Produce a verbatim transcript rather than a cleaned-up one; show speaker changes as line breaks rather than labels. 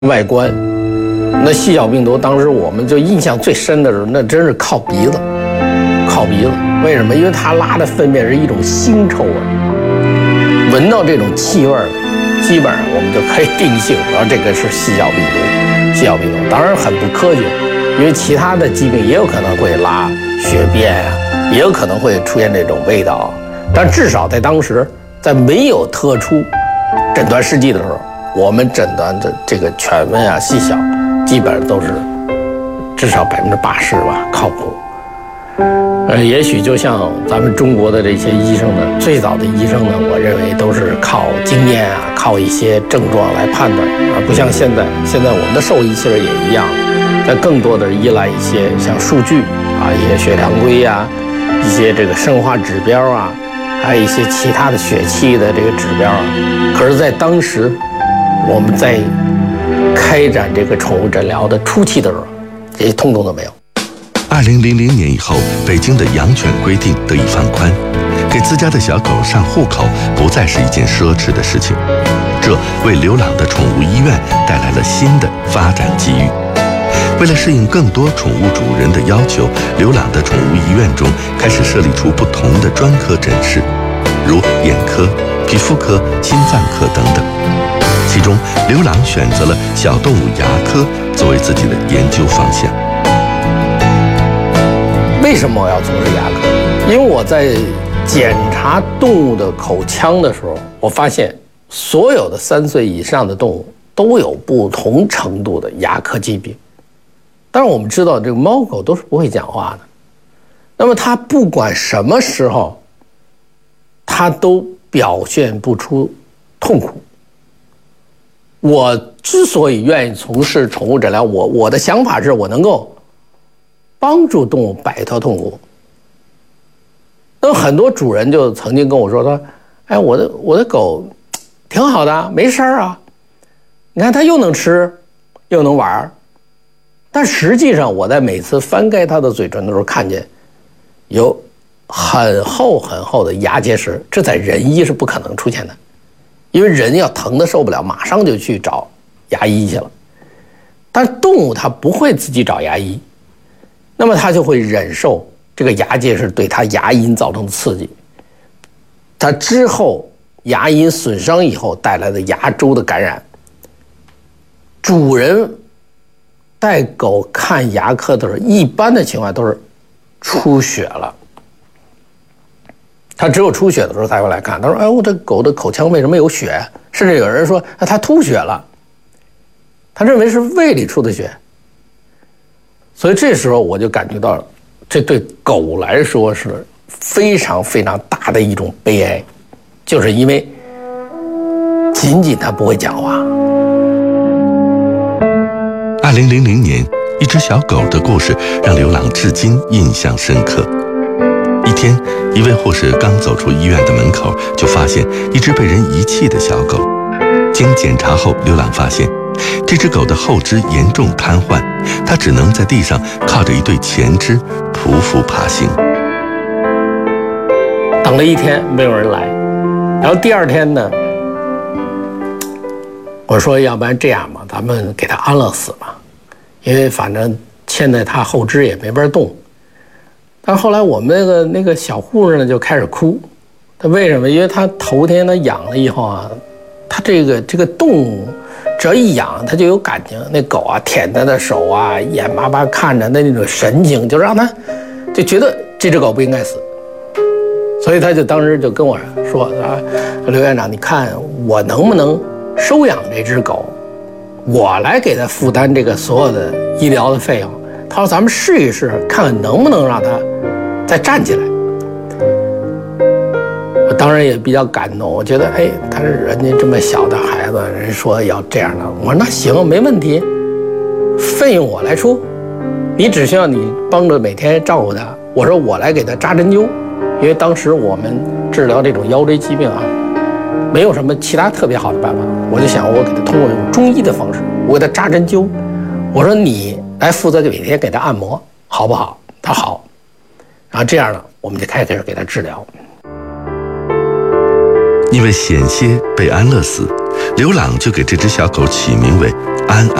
外观。那细小病毒当时我们就印象最深的时候，那真是靠鼻子，靠鼻子。为什么？因为它拉的粪便是一种腥臭味，闻到这种气味，基本上我们就可以定性，然后这个是细小病毒。细小病毒当然很不科学，因为其他的疾病也有可能会拉血便啊，也有可能会出现这种味道。但至少在当时，在没有特殊诊断试剂的时候，我们诊断的这个犬瘟啊、细小，基本上都是至少百分之八十吧，靠谱。呃，也许就像咱们中国的这些医生呢，最早的医生呢，我认为都是靠经验啊，靠一些症状来判断啊，不像现在，现在我们的兽医其实也一样，但更多的依赖一些像数据啊，一些血常规啊，一些这个生化指标啊，还有一些其他的血气的这个指标啊。可是，在当时我们在开展这个宠物诊疗的初期的时候，这些通通都没有。
二零零零年以后，北京的养犬规定得以放宽，给自家的小狗上户口不再是一件奢侈的事情，这为流浪的宠物医院带来了新的发展机遇。为了适应更多宠物主人的要求，流浪的宠物医院中开始设立出不同的专科诊室，如眼科、皮肤科、心脏科等等。其中，刘朗选择了小动物牙科作为自己的研究方向。
为什么我要从事牙科？因为我在检查动物的口腔的时候，我发现所有的三岁以上的动物都有不同程度的牙科疾病。当然，我们知道这个猫狗都是不会讲话的，那么它不管什么时候，它都表现不出痛苦。我之所以愿意从事宠物诊疗，我我的想法是我能够帮助动物摆脱痛苦。那么很多主人就曾经跟我说：“说，哎，我的我的狗挺好的，没事啊。你看它又能吃，又能玩。”但实际上，我在每次翻开它的嘴唇的时候，看见有很厚很厚的牙结石，这在人医是不可能出现的，因为人要疼得受不了，马上就去找牙医去了。但动物它不会自己找牙医，那么它就会忍受这个牙结石对它牙龈造成的刺激，它之后牙龈损伤以后带来的牙周的感染。主人带狗看牙科的时候，一般的情况都是出血了，他只有出血的时候才会来看。他说：“哎，我这狗的口腔为什么有血？”甚至有人说：“啊，它吐血了。”他认为是胃里出的血。所以这时候我就感觉到，这对狗来说是非常非常大的一种悲哀，就是因为仅仅它不会讲话。
二零零零年，一只小狗的故事让刘朗至今印象深刻。一天，一位护士刚走出医院的门口，就发现一只被人遗弃的小狗。经检查后，刘朗发现这只狗的后肢严重瘫痪，它只能在地上靠着一对前肢匍匐爬行。
等了一天没有人来，然后第二天呢，我说要不然这样吧，咱们给它安乐死吧，因为反正现在它后肢也没法动。但后来我们那个那个小护士呢就开始哭，他为什么？因为他头天他养了以后啊，他这个这个动物只要一痒，他就有感情。那狗啊舔他的手啊，眼巴巴看着的那种神情，就让他就觉得这只狗不应该死。所以他就当时就跟我说啊，刘院长，你看我能不能收养这只狗，我来给他负担这个所有的医疗的费用。他说咱们试一试，看看能不能让他再站起来。我当然也比较感动，我觉得哎，他是人家这么小的孩子，人说要这样的，我说那行没问题，费用我来出，你只需要你帮着每天照顾他。我说我来给他扎针灸，因为当时我们治疗这种腰椎疾病啊，没有什么其他特别好的办法，我就想我给他通过用中医的方式，我给他扎针灸。我说你来负责每天给他按摩，好不好？他好，然后这样呢，我们就开始给他治疗。
因为险些被安乐死，刘朗就给这只小狗起名为安安。